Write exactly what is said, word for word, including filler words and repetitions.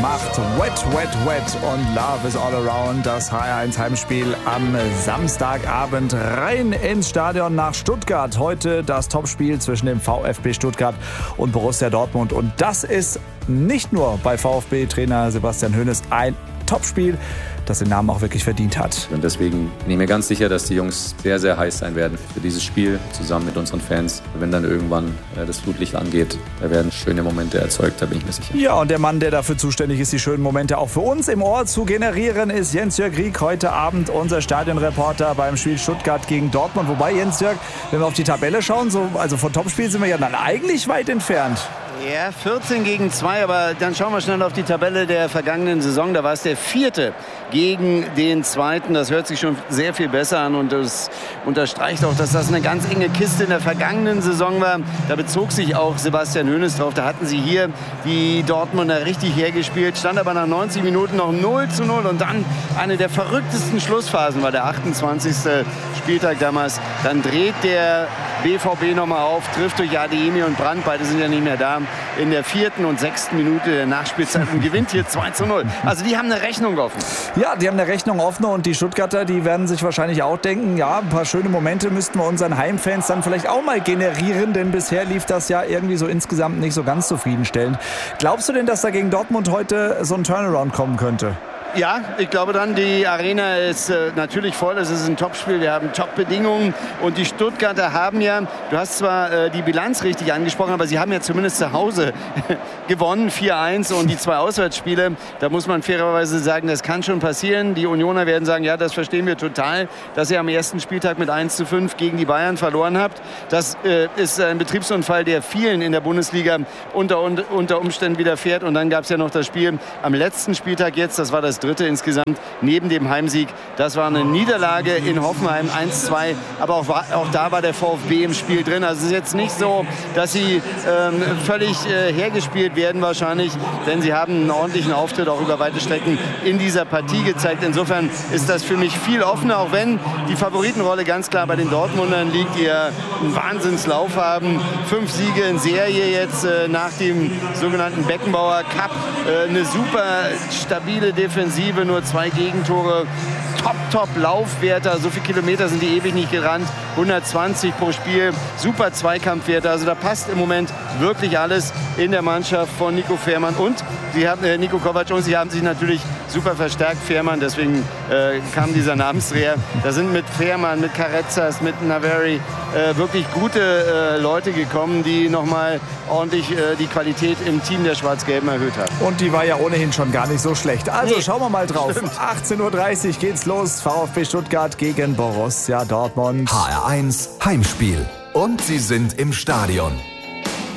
macht Wet, Wet, Wet und Love is all around. Das H R eins Heimspiel am Samstagabend rein ins Stadion nach Stuttgart. Heute das Topspiel zwischen dem VfB Stuttgart und Borussia Dortmund. Und das ist nicht nur bei VfB-Trainer Sebastian Hoeneß ein Topspiel, das den Namen auch wirklich verdient hat. Und deswegen bin ich mir ganz sicher, dass die Jungs sehr, sehr heiß sein werden für dieses Spiel, zusammen mit unseren Fans. Wenn dann irgendwann das Flutlicht angeht, da werden schöne Momente erzeugt, da bin ich mir sicher. Ja, und der Mann, der dafür zuständig ist, die schönen Momente auch für uns im Ohr zu generieren, ist Jens-Jörg Rieck, heute Abend unser Stadionreporter beim Spiel Stuttgart gegen Dortmund. Wobei, Jens-Jörg, wenn wir auf die Tabelle schauen, so, also von Topspiel sind wir ja dann eigentlich weit entfernt. Ja, vierzehn gegen zwei, aber dann schauen wir schnell auf die Tabelle der vergangenen Saison. Da war es der vierte gegen den zweiten. Das hört sich schon sehr viel besser an und das unterstreicht auch, dass das eine ganz enge Kiste in der vergangenen Saison war. Da bezog sich auch Sebastian Hoeneß drauf. Da hatten sie hier die Dortmunder richtig hergespielt, stand aber nach neunzig Minuten noch null zu null und dann eine der verrücktesten Schlussphasen war der achtundzwanzigste Spieltag damals. Dann dreht der B V B nochmal auf, trifft durch Adeyemi und Brandt, beide sind ja nicht mehr da, in der vierten und sechsten Minute der Nachspielzeit und gewinnt hier zwei zu null. Also die haben eine Rechnung offen. Ja, die haben eine Rechnung offen und die Stuttgarter, die werden sich wahrscheinlich auch denken, ja, ein paar schöne Momente müssten wir unseren Heimfans dann vielleicht auch mal generieren, denn bisher lief das ja irgendwie so insgesamt nicht so ganz zufriedenstellend. Glaubst du denn, dass da gegen Dortmund heute so ein Turnaround kommen könnte? Ja, ich glaube dann, die Arena ist äh, natürlich voll, es ist ein Topspiel, wir haben Top-Bedingungen und die Stuttgarter haben ja, du hast zwar äh, die Bilanz richtig angesprochen, aber sie haben ja zumindest zu Hause gewonnen, vier eins und die zwei Auswärtsspiele, da muss man fairerweise sagen, das kann schon passieren. Die Unioner werden sagen, ja, das verstehen wir total, dass ihr am ersten Spieltag mit eins zu fünf gegen die Bayern verloren habt. Das äh, ist ein Betriebsunfall, der vielen in der Bundesliga unter, unter Umständen widerfährt und dann gab es ja noch das Spiel am letzten Spieltag jetzt, das war das dritte insgesamt, neben dem Heimsieg. Das war eine Niederlage in Hoffenheim, eins zwei, aber auch, auch da war der VfB im Spiel drin. Also es ist jetzt nicht so, dass sie ähm, völlig äh, hergespielt werden wahrscheinlich, denn sie haben einen ordentlichen Auftritt auch über weite Strecken in dieser Partie gezeigt. Insofern ist das für mich viel offener, auch wenn die Favoritenrolle ganz klar bei den Dortmundern liegt, die ja einen Wahnsinnslauf haben. Fünf Siege in Serie jetzt äh, nach dem sogenannten Beckenbauer Cup. Äh, eine super stabile Defensive. Nur zwei Gegentore, top, top Laufwerte, so viele Kilometer sind die ewig nicht gerannt, hundertzwanzig pro Spiel, super Zweikampfwerte, also da passt im Moment wirklich alles in der Mannschaft von Nico Fährmann und sie haben, äh, Nico Kovac und sie haben sich natürlich super verstärkt, Fährmann, deswegen äh, kam dieser Namensdreher. Da sind mit Fährmann, mit Carrezzas, mit Naveri äh, wirklich gute äh, Leute gekommen, die nochmal ordentlich äh, die Qualität im Team der Schwarz-Gelben erhöht haben. Und die war ja ohnehin schon gar nicht so schlecht. Also nee, schauen wir mal drauf. Stimmt. achtzehn Uhr dreißig geht's los. VfB Stuttgart gegen Borussia Dortmund. H R eins Heimspiel. Und sie sind im Stadion.